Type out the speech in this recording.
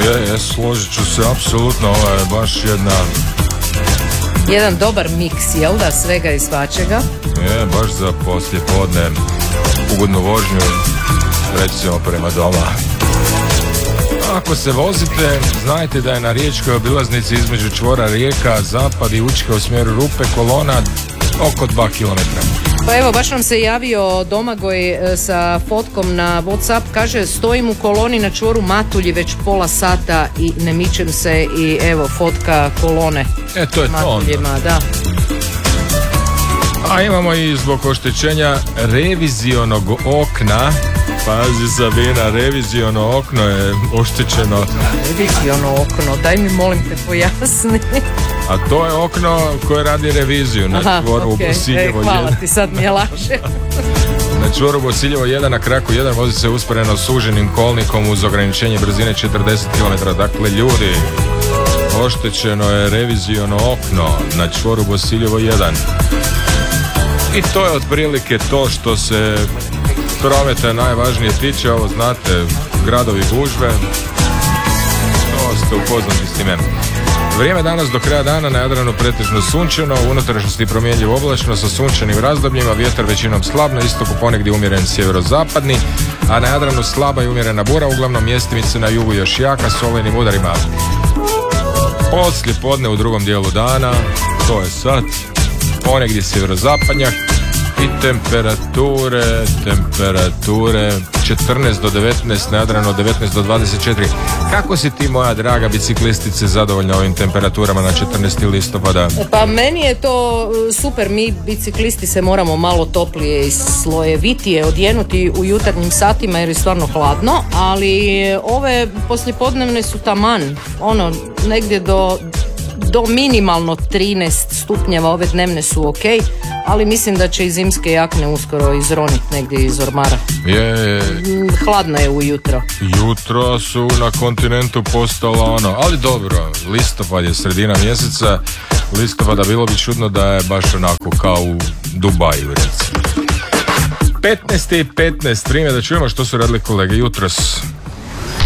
Složit ću se, apsolutno, ovo je baš jedan dobar miks, jel da, svega i svačega? Baš za poslijepodne, ugodnu vožnju, recimo prema doma. Ako se vozite, znajte da je na riječkoj obilaznici između čvora Rijeka, Zapad i Učka u smjeru Rupe kolona oko 2 km. Pa evo, baš nam se javio Domagoj sa fotkom na WhatsApp, kaže stojim u koloni na čvoru Matulji već pola sata i ne mičem se i evo fotka kolone. To je Matuljima, to onda. Da. A imamo i zbog oštećenja revizionog okna. Pazi Sabina, reviziono okno je oštećeno. Reviziono okno, daj mi molim te pojasni. A to je okno koje radi reviziju na čvoru Bosiljevo 1. Hvala ti, sad mi je lakše. Na čvoru Bosiljevo 1 na kraku 1 vozi se usporeno suženim kolnikom uz ograničenje brzine 40 km. Dakle, ljudi, oštećeno je reviziono okno na čvoru Bosiljevo 1. I to je otprilike to što se prometa najvažnije tiče. Ovo znate, gradovi gužve, to ste upoznati s time. Vrijeme danas do kraja dana na Jadranu pretežno sunčano, u unutrašnjosti promjenjivo oblačno sa sunčanim razdobljima, vjetar većinom slab, na istoku ponegdje umjeren sjeverozapadni, a na Jadranu slaba i umjerena bura, uglavnom mjestimice na jugu još jaka s olujnim udarima. Poslije podne u drugom dijelu dana, to je sad, ponegdje sjeverozapadnjak i temperature 14 do 19, na Jadranu 19 do 24. Kako si ti, moja draga biciklistice, zadovoljna ovim temperaturama na 14. listopada? Pa meni je to super, mi biciklisti se moramo malo toplije i slojevitije odjenuti u jutarnjim satima jer je stvarno hladno, ali ove poslijepodnevne su taman, negdje do minimalno 13 stupnjeva, ove dnevne su ok, ali mislim da će i zimske jakne uskoro izroniti negdje iz ormara. Hladno je ujutro. Jutro su na kontinentu postala ali dobro, listopad je sredina mjeseca, listopada bilo bi čudno da je baš onako kao u Dubaju, recimo. 15:15, vrijeme da čujemo što su radili kolege jutros.